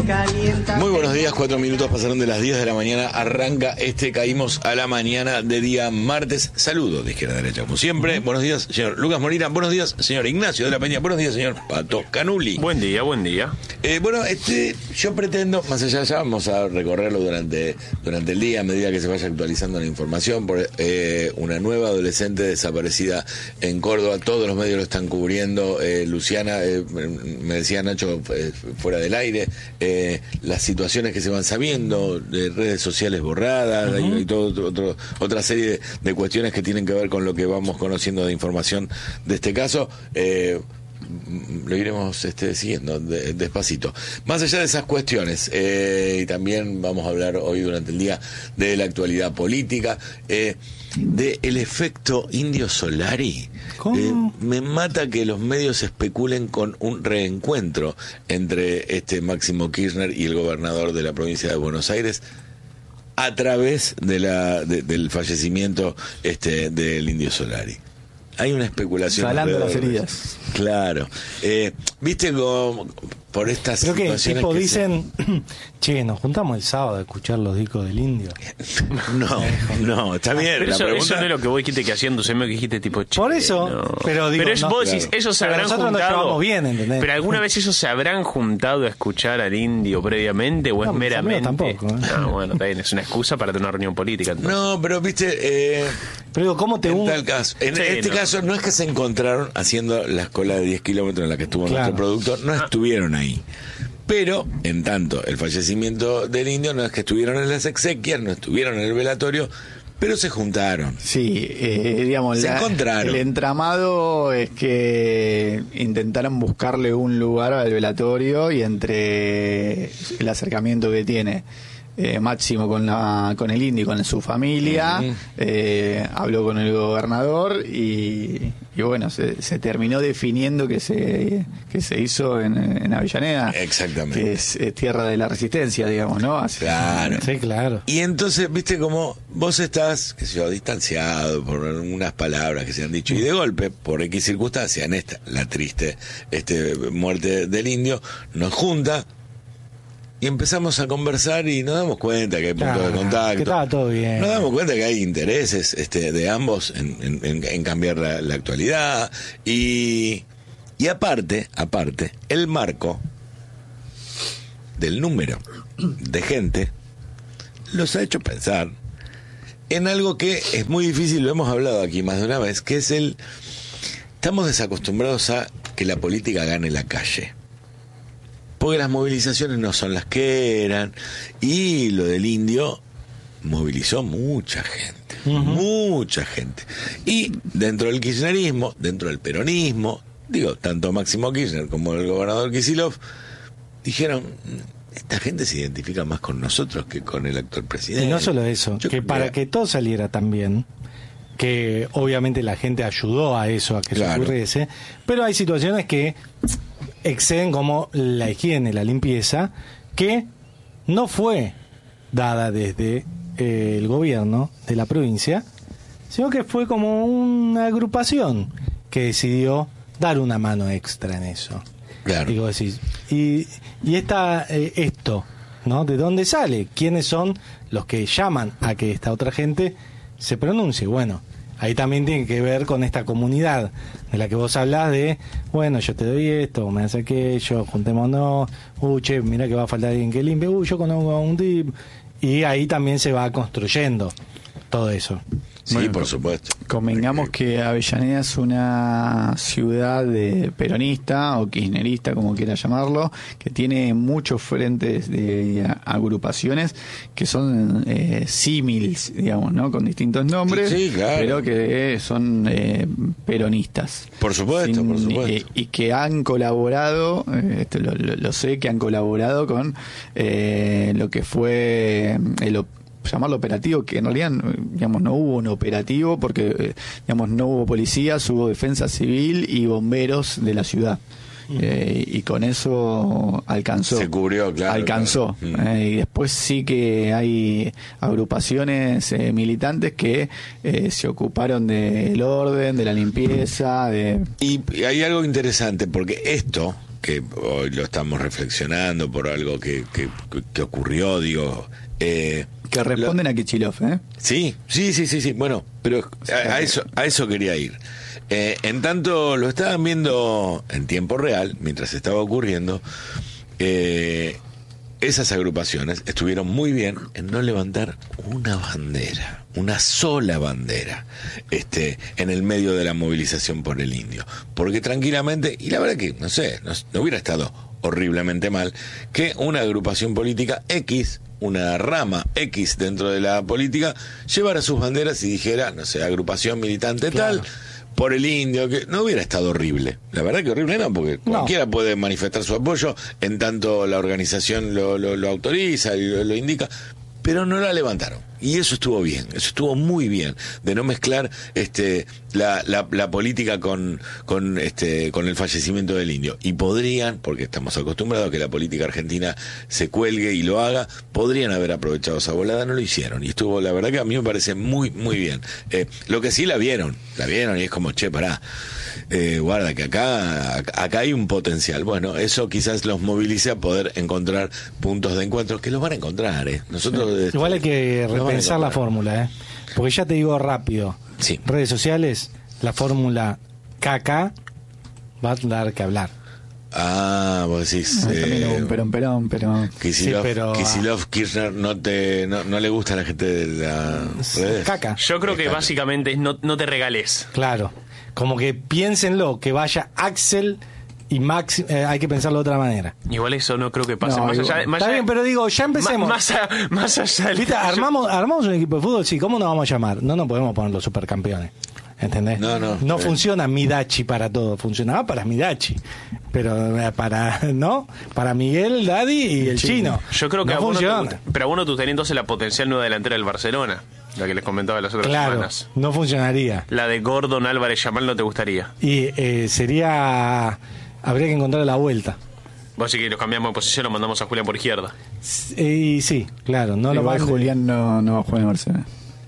Muy buenos días, 4 minutos pasaron de las 10 de la mañana. Arranca Caímos a la Mañana de día martes. Saludos de izquierda a derecha, como siempre. Buenos días, señor Lucas Molina. Buenos días, señor Ignacio de la Peña. Buenos días, señor Pato Canuli. Buen día, buen día. Yo pretendo, más allá ya vamos a recorrerlo durante el día, a medida que se vaya actualizando la información, por una nueva adolescente desaparecida en Córdoba. Todos los medios lo están cubriendo. Luciana, me decía Nacho fuera del aire, las situaciones que se van sabiendo, de redes sociales borradas, y otra serie de cuestiones que tienen que ver con lo que vamos conociendo de información de este caso. Lo iremos siguiendo despacito. Más allá de esas cuestiones, y también vamos a hablar hoy durante el día de la actualidad política, de el efecto Indio Solari. Me mata que los medios especulen con un reencuentro entre Máximo Kirchner y el gobernador de la provincia de Buenos Aires a través del fallecimiento del Indio Solari. Hay una especulación. Salando las heridas. Claro. ¿Viste por estas creo que situaciones tipo que dicen, che, nos juntamos el sábado a escuchar los discos del Indio? No, está bien. Pero la eso pregunta... no es lo que vos dijiste que hacían tus amigos, que dijiste tipo, che, por eso, no. pero digo, pero vos decís, ellos se pero habrán nosotros juntado. Nos llevamos bien, ¿entendés? Pero alguna vez ellos se habrán juntado a escuchar al Indio previamente, o es meramente. Tampoco, No, bueno, está bien, es una excusa para tener una reunión política. Entonces. No, pero viste. Pero digo, ¿cómo te en tal caso, en este caso no es que se encontraron haciendo la escuela de 10 kilómetros en la que estuvo nuestro productor, no estuvieron ahí. Pero, en tanto, el fallecimiento del Indio no es que estuvieron en las exequias, no estuvieron en el velatorio, pero se juntaron. Sí, digamos, se encontraron. El entramado es que intentaron buscarle un lugar al velatorio, y entre el acercamiento que tiene Máximo con el Indio y con su familia, habló con el gobernador y bueno, se terminó definiendo que se hizo en Avellaneda. Exactamente. Que es tierra de la resistencia, digamos, ¿no? Claro. Sí, claro. Y entonces, viste, como vos estás, qué sé yo, distanciado por unas palabras que se han dicho, y de golpe, por X circunstancia, en la triste muerte del Indio, nos junta. Y empezamos a conversar y nos damos cuenta que hay puntos de contacto. Que estaba todo bien. Nos damos cuenta que hay intereses de ambos en cambiar la actualidad. Y aparte, el marco del número de gente los ha hecho pensar en algo que es muy difícil, lo hemos hablado aquí más de una vez, que es estamos desacostumbrados a que la política gane la calle. Porque las movilizaciones no son las que eran, y lo del Indio movilizó mucha gente, mucha gente. Y dentro del kirchnerismo, dentro del peronismo, tanto Máximo Kirchner como el gobernador Kicillof dijeron, esta gente se identifica más con nosotros que con el actual presidente. Y no solo eso, para que todo saliera tan bien, que obviamente la gente ayudó a eso, a que eso ocurriese, pero hay situaciones que exceden, como la higiene, la limpieza, que no fue dada desde el gobierno de la provincia, sino que fue como una agrupación que decidió dar una mano extra en eso. Claro. Digo, decís, y esto, ¿no? ¿De dónde sale? ¿Quiénes son los que llaman a que esta otra gente se pronuncie? Bueno, ahí también tiene que ver con esta comunidad de la que vos hablás de, bueno, yo te doy esto, me hace aquello, juntémonos, che, mira que va a faltar alguien que limpie, yo conozco a un tip, y ahí también se va construyendo todo eso. Sí, bueno, por supuesto. Convengamos que Avellaneda es una ciudad peronista o kirchnerista, como quiera llamarlo, que tiene muchos frentes de agrupaciones que son símiles, digamos, ¿no? Con distintos nombres, sí, claro, pero que son peronistas. Por supuesto, por supuesto. Y que han colaborado, esto lo sé, que han colaborado con lo que fue llamarlo operativo, que en realidad, digamos, no hubo un operativo porque, digamos, no hubo policías, hubo defensa civil y bomberos de la ciudad. Y con eso alcanzó. Se cubrió, claro. Alcanzó. Claro. Y después sí que hay agrupaciones militantes que se ocuparon del orden, de la limpieza. Y hay algo interesante, porque esto que hoy lo estamos reflexionando por algo que ocurrió, digo. Que responden a Kichilov, ¿eh? Sí. Bueno, pero a eso quería ir. En tanto lo estaban viendo en tiempo real, mientras estaba ocurriendo, esas agrupaciones estuvieron muy bien en no levantar una bandera, una sola bandera, en el medio de la movilización por el indio. Porque tranquilamente, y la verdad que, no sé, no hubiera estado horriblemente mal que una agrupación política X, una rama X dentro de la política, llevara sus banderas y dijera, no sé, agrupación militante tal, por el indio, que no hubiera estado horrible. La verdad que horrible no, porque cualquiera puede manifestar su apoyo en tanto la organización lo autoriza y lo indica, pero no la levantaron. Y eso estuvo bien, eso estuvo muy bien, de no mezclar la política con el fallecimiento del indio. Y podrían, porque estamos acostumbrados a que la política argentina se cuelgue y lo haga, podrían haber aprovechado esa volada, no lo hicieron. Y estuvo, la verdad que a mí me parece muy, muy bien. Lo que sí la vieron y es como, che, pará, guarda que acá hay un potencial. Bueno, eso quizás los movilice a poder encontrar puntos de encuentro, que los van a encontrar, Nosotros igual hay que repensar la fórmula, porque ya te digo rápido, redes sociales, la fórmula KK va a dar que hablar. Vos decís pero Kicillof, Kirchner no le gusta a la gente de las redes. Caca. Yo creo que básicamente es no te regales. Claro, como que piénsenlo, que vaya Axel y Max, hay que pensarlo de otra manera. Igual eso no creo que pase. No, más allá, está bien, pero digo, ya empecemos. Más allá del... ¿Viste? Armamos un equipo de fútbol, sí, ¿cómo nos vamos a llamar? No nos podemos poner los supercampeones. ¿Entendés? No funciona Midachi para todo, funcionaba para Midachi, pero para Miguel, Daddy y el chino. Yo creo que no funciona. Pero a uno tú tenés entonces la potencial nueva delantera del Barcelona, la que les comentaba las otras semanas. No funcionaría. La de Gordon, Álvarez, Yamal no te gustaría. Y habría que encontrar la vuelta. Vos sí que los cambiamos de posición, lo mandamos a Julián por izquierda. Y sí, claro. Julián no va a jugar en Barcelona.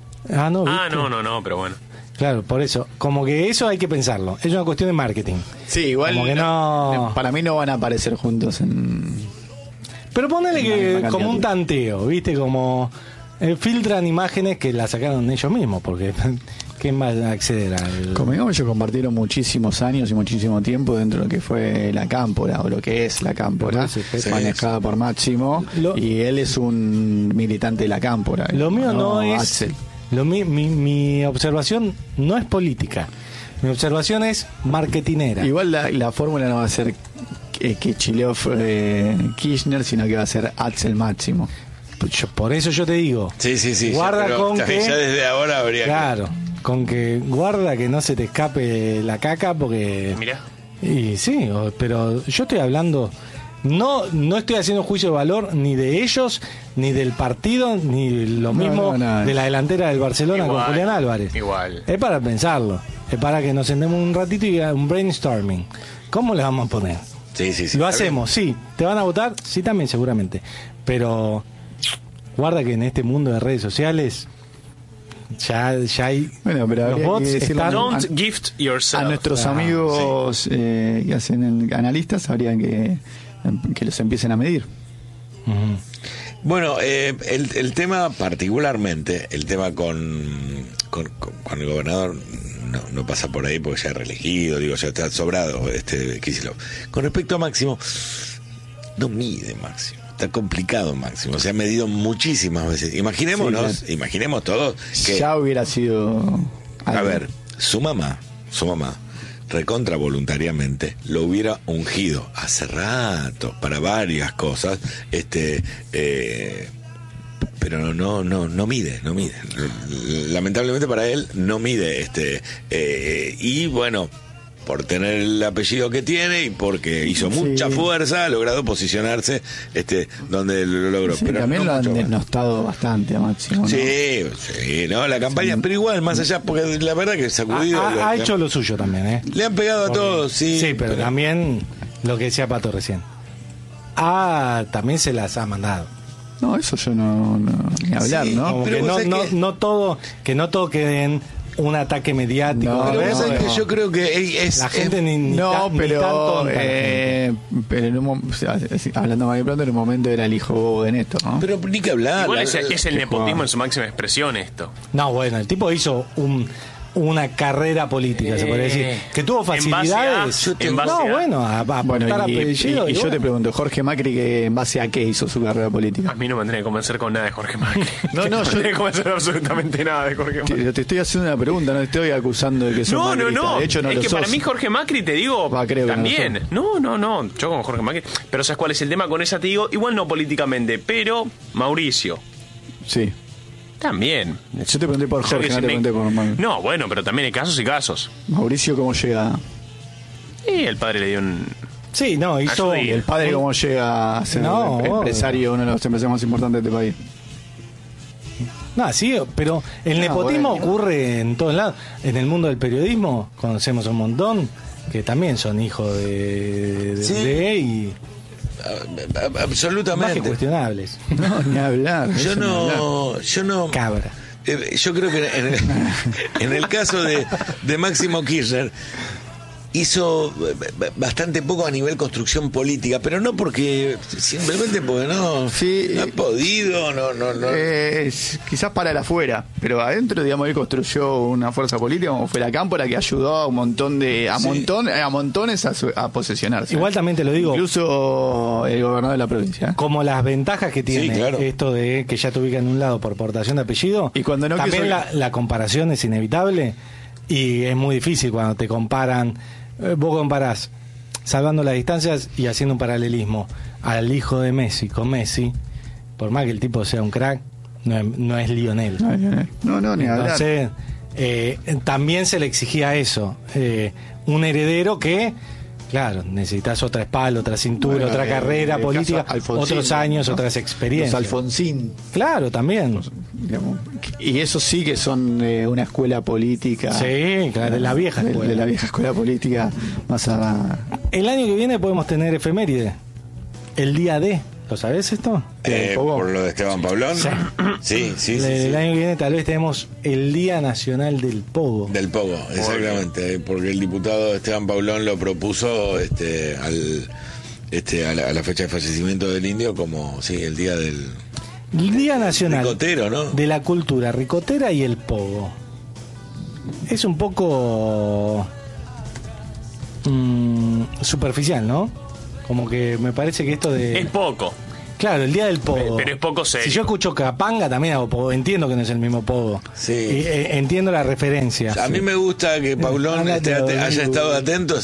No, pero bueno. Claro, por eso, como que eso hay que pensarlo. Es una cuestión de marketing. Sí, igual como que para mí no van a aparecer juntos en... Pero ponele que como un tanteo, ¿viste? Como filtran imágenes que las sacaron ellos mismos, porque ¿quién va a acceder al...? Como digamos, ellos compartieron muchísimos años y muchísimo tiempo dentro de lo que fue la Cámpora, o lo que es la Cámpora, manejada por Máximo, y él es un militante de la Cámpora. Lo mío no es... Axel. Mi observación no es política, mi observación es marketinera. Igual la fórmula no va a ser Kichilov Kirchner, sino que va a ser Axel Máximo. Por eso yo te digo, sí, guarda ya, con que ya desde ahora habría con que guarda que no se te escape la caca, porque mirá. Y sí, pero yo estoy hablando, no estoy haciendo juicio de valor ni de ellos, ni del partido, ni lo mismo de la delantera del Barcelona igual, con Julián Álvarez. Igual. Es para pensarlo, es para que nos sentemos un ratito y un brainstorming. ¿Cómo le vamos a poner? Sí. Lo hacemos, sí. ¿Te van a votar? Sí, también, seguramente. Pero guarda que en este mundo de redes sociales ya hay... Bueno, pero los bots están... Don't gift yourself. A nuestros amigos que hacen analistas habrían que los empiecen a medir. Uh-huh. Bueno, el tema particularmente, el tema con el gobernador no pasa por ahí porque ya es reelegido, digo, ya está sobrado Kicillof. Con respecto a Máximo, no mide Máximo. Está complicado Máximo, se ha medido muchísimas veces. Imaginemos todos que ya hubiera sido... A ver, su mamá recontra voluntariamente lo hubiera ungido hace rato para varias cosas, pero no mide. Lamentablemente para él no mide, y bueno, por tener el apellido que tiene y porque hizo mucha fuerza, ha logrado posicionarse donde lo logró. Sí, pero también no lo han mucho denostado bastante a Máximo, ¿no? Sí, la campaña, pero igual, más allá, porque la verdad que sacudido... Ha hecho lo suyo también, Le han pegado a todos, Sí, pero también lo que decía Pato recién. También se las ha mandado. No, eso yo no ni hablar, ¿no? Como pero que no todo queden un ataque mediático. No, que yo creo que es la gente ni pero tan tonta. Pero hablando más de pronto, en un momento era el hijo bobo de Néstor, ¿no? Pero ni que hablar. Igual es el nepotismo en su máxima expresión esto. No, bueno, el tipo hizo una carrera política, se puede decir, que tuvo facilidades. A aportar apellido. Y yo te pregunto, Jorge Macri, que ¿en base a qué hizo su carrera política? A mí no me tendría que convencer con nada de Jorge Macri. No, yo no tendría que convencer absolutamente nada de Jorge Macri. Te estoy haciendo una pregunta, no te estoy acusando de que sos macrista. No. De hecho, no es lo que sos. para mí Jorge Macri, te digo, creo también. No. Yo con Jorge Macri. Pero ¿sabes cuál es el tema con esa? Te digo, igual no políticamente, pero Mauricio. Sí. También. Yo te pregunté por Jorge, no te pregunté por Macri. No, bueno, pero también hay casos y casos. Mauricio, ¿cómo llega? Y el padre le dio un... Sí, no, hizo... Ayudí. ¿El padre cómo llega a ser empresario, uno de los empresarios más importantes de este país? No, sí, pero el nepotismo ocurre en todos lados. En el mundo del periodismo conocemos un montón que también son hijos de y... Absolutamente. Más que cuestionables. No, ni hablar. Yo no. Cabra. Yo creo que en el caso de Máximo Kirchner hizo bastante poco a nivel construcción política, pero no simplemente porque no ha podido, no. Quizás para el afuera, pero adentro, digamos, él construyó una fuerza política como fue la Cámpora, que ayudó a montones a posesionarse. Igual también te lo digo, incluso el gobernador de la provincia. Como las ventajas que tiene esto de que ya te ubican en un lado por portación de apellido, y cuando no también la comparación es inevitable y es muy difícil cuando te comparan. Vos comparás, salvando las distancias y haciendo un paralelismo, al hijo de Messi con Messi, por más que el tipo sea un crack, no es Lionel. No, ni hablar. Entonces, también se le exigía eso, un heredero que, claro, necesitas otra espalda, otra cintura, otra carrera política, otros años, otras experiencias. Los Alfonsín. Claro, también. Digamos, y eso sí que son una escuela política. Sí, claro, de la vieja escuela. De la vieja escuela política más a... El año que viene podemos tener efeméride. El día D. ¿Lo sabés esto? Por lo de Esteban Pablón. Sí. El año que viene tal vez tenemos el Día Nacional del Pogo. Del Pogo, exactamente. Porque el diputado Esteban Pablón lo propuso a la fecha de fallecimiento del indio como el día del... El Día Nacional ricotero, ¿no? De la cultura ricotera y el pogo. Es un poco superficial, ¿no? Como que me parece que esto de... Es poco. Claro, el día del pogo. Pero es poco serio. Si yo escucho capanga, también hago pogo. Entiendo que no es el mismo pogo. Sí. Entiendo la referencia. A mí me gusta que Pablón haya estado atento,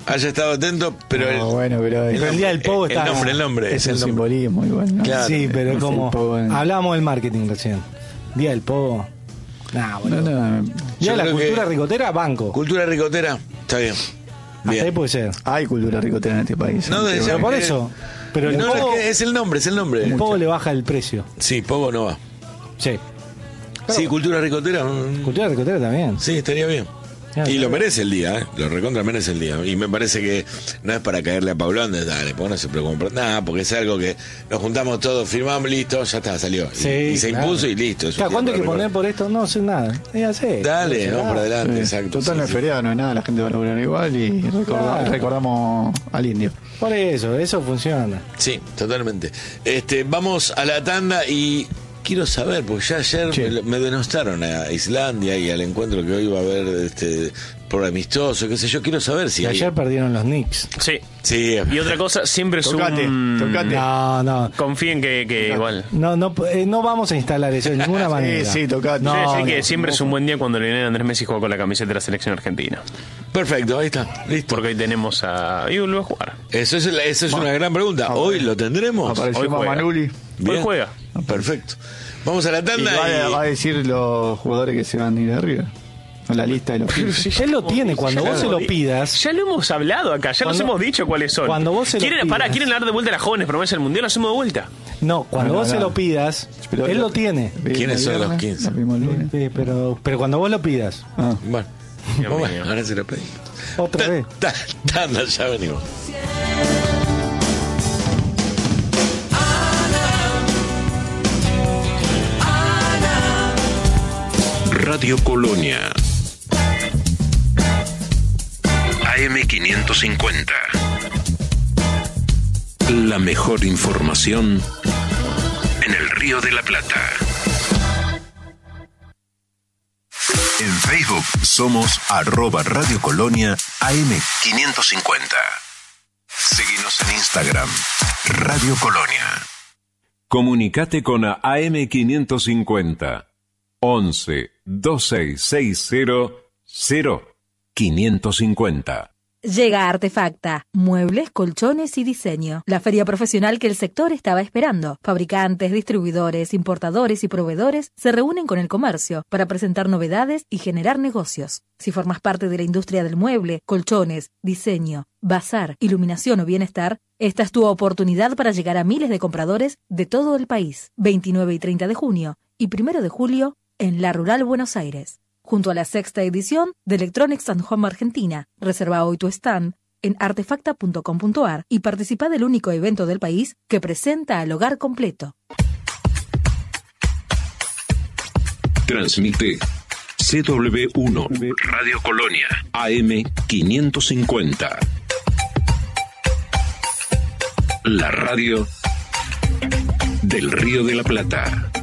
pero el día del pogo está... El nombre. Es el simbolismo igual, ¿no? Claro, sí, pero es como... Hablábamos del marketing recién. Día del pogo... Día de la cultura ricotera, banco. Cultura ricotera, está bien. Hasta ahí puede ser. Hay cultura ricotera en este país. Pero por eso... Pero el pogo, es el nombre. El pogo le baja el precio. Sí, pogo no va. Sí. Sí, cultura ricotera. Cultura ricotera también. Sí, estaría bien. Y lo merece el día, lo recontra merece el día. Y me parece que no es para caerle a Pablón de dale, porque no se preocupen por nada, porque es algo que nos juntamos todos, firmamos, listo, ya está, salió. Y se impuso y listo. ¿Cuánto hay que poner por esto? No sé nada. Dale, no, por adelante, exacto. Total, no es feriado, no es nada, la gente va a laburar igual y recordamos al indio. Por eso funciona. Sí, totalmente. Vamos a la tanda y quiero saber, porque ya ayer me denostaron a Islandia y al encuentro que hoy va a haber por amistoso, qué sé yo. Quiero saber si ayer perdieron los Knicks. Sí. Y otra cosa, siempre es tocate. No. Confíen que igual. No vamos a instalar eso de ninguna manera. Sí, tocate. Que siempre es un buen día cuando Lionel Andrés Messi juega con la camiseta de la selección argentina. Perfecto, ahí está, listo. Porque hoy tenemos y vuelve a jugar. Eso es una gran pregunta. ¿Hoy lo tendremos? Apareció Mamanuli. Hoy juega. Perfecto. Vamos a la tanda y va a decir los jugadores que se van a ir de arriba. Con la lista de los ya lo tiene, cuando vos se lo pidas. Ya lo hemos hablado acá, los hemos dicho cuáles son. Cuando vos se ¿Quieren dar de vuelta a las jóvenes promesas del mundial? Lo hacemos de vuelta. No, cuando vos se lo pidas, él lo tiene. ¿Quiénes son los 15? Pero cuando vos lo pidas. Bueno, ahora se lo pedimos. Otra vez. Tanda, ya venimos. Radio Colonia AM550. La mejor información en el Río de la Plata. En Facebook somos @Radio Colonia AM550. Seguinos en Instagram, Radio Colonia. Comunicate con AM550 11 2660 0550. Llega Artefacta, muebles, colchones y diseño. La feria profesional que el sector estaba esperando. Fabricantes, distribuidores, importadores y proveedores se reúnen con el comercio para presentar novedades y generar negocios. Si formas parte de la industria del mueble, colchones, diseño, bazar, iluminación o bienestar, esta es tu oportunidad para llegar a miles de compradores de todo el país. 29 y 30 de junio y 1 de julio en La Rural, Buenos Aires. Junto a la 6ª edición de Electronics and Home Argentina. Reserva hoy tu stand en artefacta.com.ar y participa del único evento del país que presenta al hogar completo. Transmite CW1 Radio Colonia AM550. La radio del Río de la Plata.